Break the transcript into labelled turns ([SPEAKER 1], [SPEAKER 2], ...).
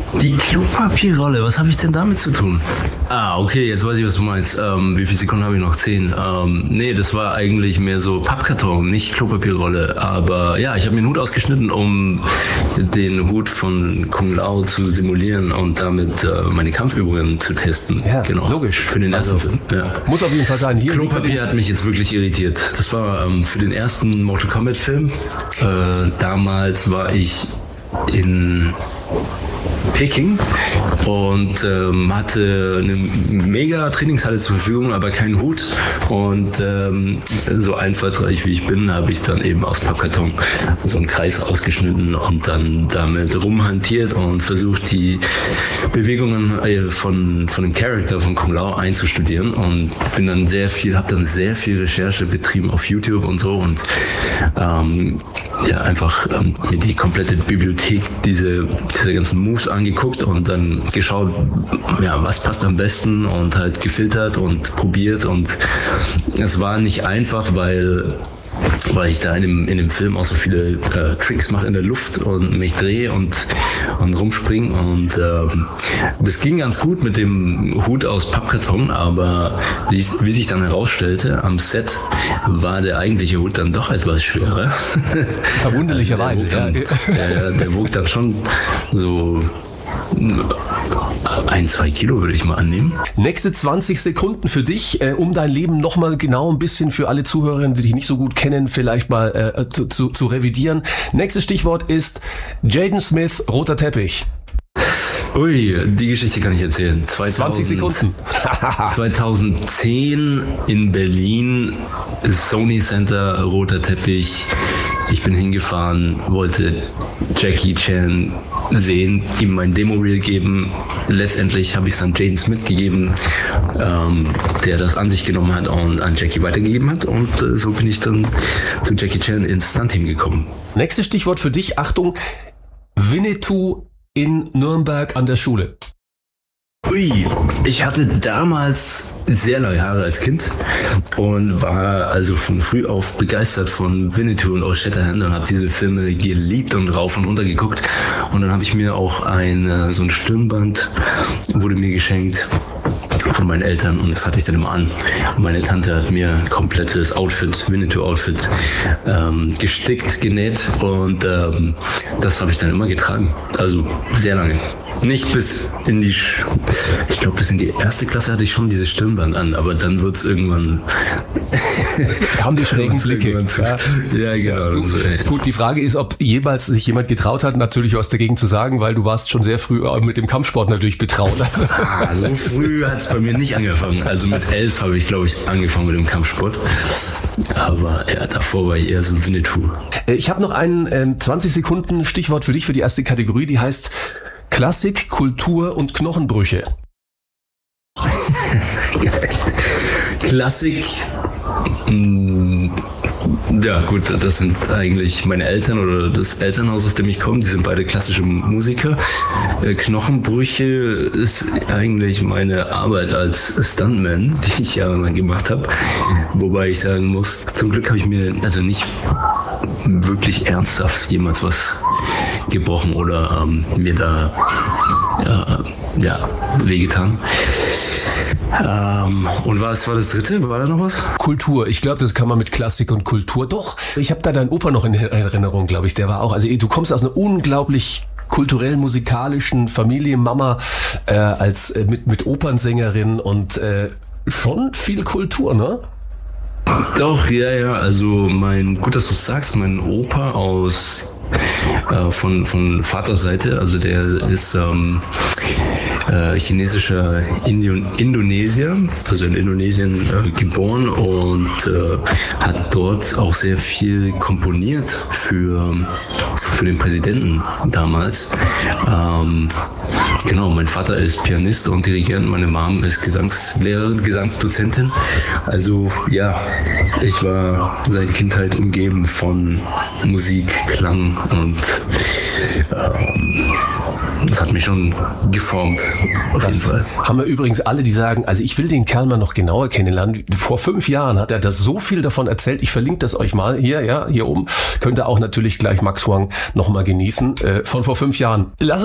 [SPEAKER 1] Die Klopapierrolle, was habe ich denn damit zu tun? Ah, okay, jetzt weiß ich, was du meinst. Wie viele Sekunden habe ich noch? 10. Nee, das war eigentlich mehr so Pappkarton, nicht Klopapierrolle. Aber ja, ich habe mir den Hut ausgeschnitten, um den Hut von Kung Lao zu simulieren und damit meine Kampfübungen zu testen.
[SPEAKER 2] Ja,
[SPEAKER 1] genau.
[SPEAKER 2] Logisch.
[SPEAKER 1] Für den ersten Film. Ja.
[SPEAKER 2] Muss auf jeden Fall sein. Hier
[SPEAKER 1] Klopapier hat mich jetzt wirklich irritiert. Das war für den ersten Mortal Kombat Film. Damals war ich in Peking und hatte eine mega Trainingshalle zur Verfügung, aber keinen Hut. Und so einfallsreich wie ich bin, habe ich dann eben aus Pappkarton so einen Kreis ausgeschnitten und dann damit rumhantiert und versucht, die Bewegungen von dem Charakter von Kung Lao einzustudieren. Und bin dann habe dann sehr viel Recherche betrieben auf YouTube und so und einfach mir die komplette Bibliothek dieser ganzen Moves angeguckt und dann geschaut, ja, was passt am besten und halt gefiltert und probiert. Und es war nicht einfach, weil ich da in dem Film auch so viele Tricks mache in der Luft und mich drehe und rumspringe und das ging ganz gut mit dem Hut aus Pappkarton, aber wie sich dann herausstellte, am Set war der eigentliche Hut dann doch etwas schwerer.
[SPEAKER 2] Verwunderlicherweise.
[SPEAKER 1] Der wog dann schon so 1-2 Kilo, würde ich mal annehmen.
[SPEAKER 2] Nächste 20 Sekunden für dich, um dein Leben nochmal genau ein bisschen für alle Zuhörerinnen, die dich nicht so gut kennen, vielleicht mal zu revidieren. Nächstes Stichwort ist Jaden Smith, roter Teppich.
[SPEAKER 1] Ui, die Geschichte kann ich erzählen.
[SPEAKER 2] 20 Sekunden.
[SPEAKER 1] 2010 in Berlin, Sony Center, roter Teppich. Ich bin hingefahren, wollte Jackie Chan sehen, ihm mein Demo-Reel geben. Letztendlich habe ich es dann Jaden Smith gegeben, der das an sich genommen hat und an Jackie weitergegeben hat. Und so bin ich dann zu Jackie Chan ins Stunt-Team gekommen.
[SPEAKER 2] Nächstes Stichwort für dich, Achtung, Winnetou in Nürnberg an der Schule.
[SPEAKER 1] Ui, ich hatte damals sehr lange Haare als Kind und war also von früh auf begeistert von Winnetou und Old Shatterhand und habe diese Filme geliebt und rauf und runter geguckt. Und dann habe ich mir auch so ein Stirnband wurde mir geschenkt von meinen Eltern und das hatte ich dann immer an. Und meine Tante hat mir ein komplettes Winnetou-Outfit gestickt, genäht und das habe ich dann immer getragen. Also sehr lange. Nicht bis in ich glaube bis in die erste Klasse hatte ich schon dieses Stirnband an, aber dann wird es irgendwann
[SPEAKER 2] haben die schrägen Blicke.
[SPEAKER 1] Ja, genau. So,
[SPEAKER 2] gut, die Frage ist, ob jemals sich jemand getraut hat, natürlich was dagegen zu sagen, weil du warst schon sehr früh mit dem Kampfsport natürlich betraut.
[SPEAKER 1] So früh hat es bei mir nicht angefangen. Also mit 11 habe ich, glaube ich, angefangen mit dem Kampfsport. Aber ja, davor war ich eher so Winnetou.
[SPEAKER 2] Ich habe noch ein 20 Sekunden Stichwort für dich, für die erste Kategorie, die heißt Klassik, Kultur und Knochenbrüche.
[SPEAKER 1] Klassik. Ja gut, das sind eigentlich meine Eltern oder das Elternhaus, aus dem ich komme. Die sind beide klassische Musiker. Knochenbrüche ist eigentlich meine Arbeit als Stuntman, die ich jahrelang gemacht habe. Wobei ich sagen muss, zum Glück habe ich mir also nicht wirklich ernsthaft jemals was gebrochen oder mir da wehgetan. Und was war das dritte? War da noch was?
[SPEAKER 2] Kultur. Ich glaube, das kann man mit Klassik und Kultur. Doch, ich habe da deinen Opa noch in Erinnerung, glaube ich. Der war auch, also du kommst aus einer unglaublich kulturell-musikalischen Familie, Mama als mit Opernsängerin und schon viel Kultur, ne?
[SPEAKER 1] Doch, ja. Also gut, dass du sagst, mein Opa von Vaterseite, also der ist chinesischer Indonesier, also in Indonesien geboren und hat dort auch sehr viel komponiert für den Präsidenten damals. Genau, mein Vater ist Pianist und Dirigent, meine Mom ist Gesangslehrerin, Gesangsdozentin. Also ja, ich war seit Kindheit umgeben von Musik, Klang und das hat mich schon geformt, auf jeden Fall.
[SPEAKER 2] Haben wir übrigens alle, die sagen, also ich will den Kerl mal noch genauer kennenlernen. Vor 5 Jahren hat er das so viel davon erzählt. Ich verlinke das euch mal hier oben. Könnt ihr auch natürlich gleich Max Huang noch mal genießen. Von vor 5 Jahren.